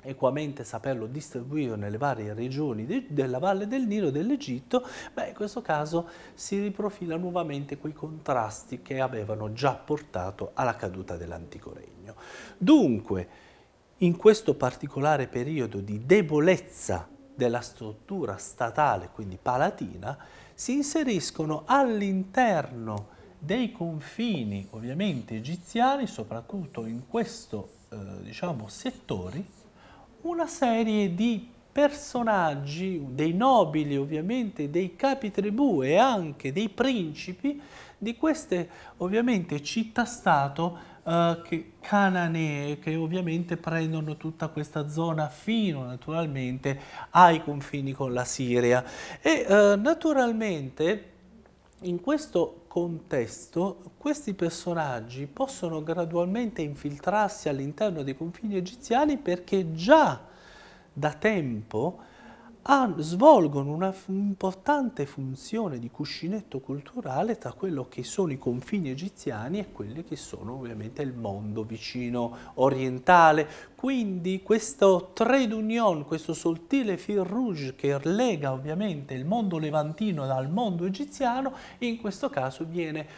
equamente saperlo distribuire nelle varie regioni della Valle del Nilo dell'Egitto, in questo caso si riprofila nuovamente quei contrasti che avevano già portato alla caduta dell'antico regno. Dunque, in questo particolare periodo di debolezza della struttura statale, quindi palatina, si inseriscono all'interno dei confini ovviamente egiziani, soprattutto in questo settori, una serie di personaggi, dei nobili ovviamente, dei capi tribù e anche dei principi di queste ovviamente città-stato cananee, che ovviamente prendono tutta questa zona fino naturalmente ai confini con la Siria. E naturalmente in questo contesto questi personaggi possono gradualmente infiltrarsi all'interno dei confini egiziani perché già da tempo svolgono una importante funzione di cuscinetto culturale tra quello che sono i confini egiziani e quelli che sono ovviamente il mondo vicino orientale. Quindi questo trait d'union, questo sottile fil rouge che lega ovviamente il mondo levantino dal mondo egiziano, in questo caso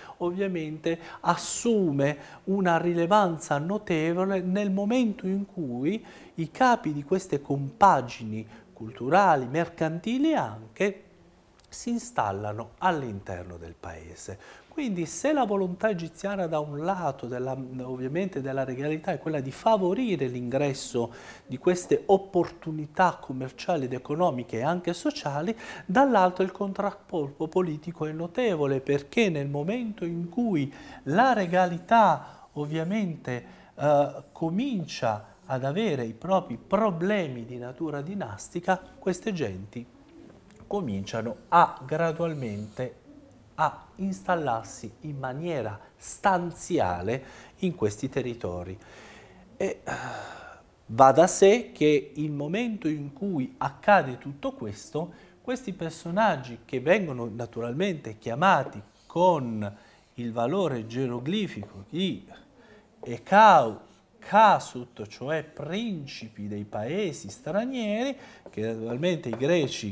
assume una rilevanza notevole nel momento in cui i capi di queste compagini culturali, mercantili anche, si installano all'interno del paese. Quindi se la volontà egiziana da un lato, ovviamente della regalità, è quella di favorire l'ingresso di queste opportunità commerciali ed economiche e anche sociali, dall'altro il contraccolpo politico è notevole, perché nel momento in cui la regalità ovviamente comincia ad avere i propri problemi di natura dinastica, queste genti cominciano gradualmente a installarsi in maniera stanziale in questi territori. E va da sé che il momento in cui accade tutto questo, questi personaggi, che vengono naturalmente chiamati con il valore geroglifico di Ekau Kasut, cioè principi dei paesi stranieri, che naturalmente i greci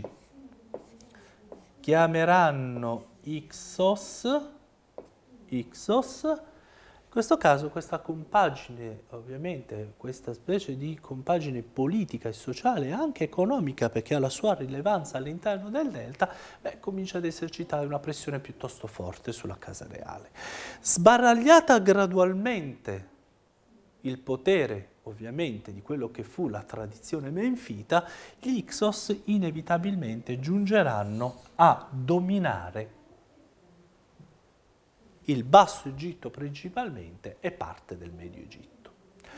chiameranno Ixos. In questo caso questa compagine, ovviamente questa specie di compagine politica e sociale, anche economica, perché ha la sua rilevanza all'interno del delta, comincia ad esercitare una pressione piuttosto forte sulla casa reale. Sbaragliata gradualmente il potere ovviamente di quello che fu la tradizione menfita, gli Ixos inevitabilmente giungeranno a dominare il Basso Egitto principalmente e parte del Medio Egitto.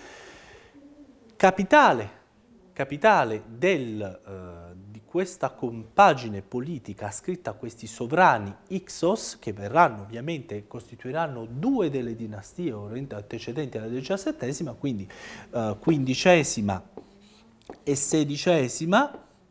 Capitale di questa compagine politica ascritta a questi sovrani Ixos, che verranno ovviamente, costituiranno due delle dinastie antecedenti alla XVII, quindi XV e XVI,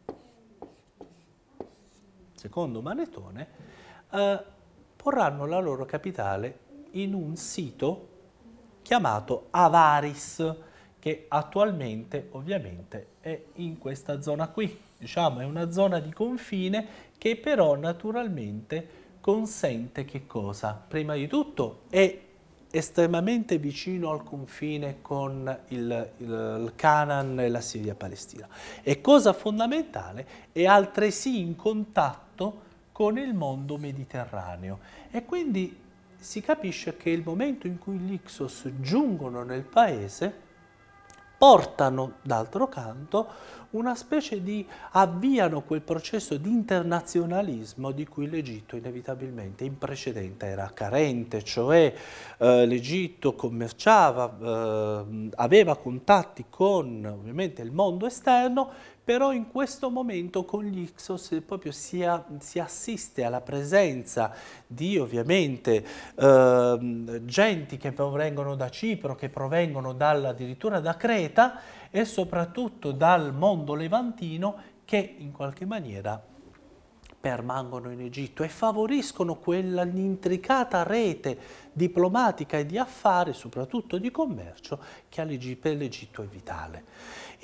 secondo Manetone, porranno la loro capitale in un sito chiamato Avaris, che attualmente ovviamente è in questa zona qui. Diciamo, è una zona di confine che però naturalmente consente che cosa? Prima di tutto è estremamente vicino al confine con il Canaan e la Siria-Palestina. E cosa fondamentale, è altresì in contatto con il mondo mediterraneo. E quindi si capisce che il momento in cui gli Ixos giungono nel paese portano, d'altro canto, avviano quel processo di internazionalismo di cui l'Egitto inevitabilmente in precedenza era carente, cioè l'Egitto commerciava, aveva contatti con ovviamente il mondo esterno, però in questo momento con gli Ixos proprio si assiste alla presenza di ovviamente genti che provengono da Cipro, che provengono addirittura da Creta e soprattutto dal mondo levantino, che in qualche maniera permangono in Egitto e favoriscono quell'intricata rete diplomatica e di affari, soprattutto di commercio, che per l'Egitto è vitale.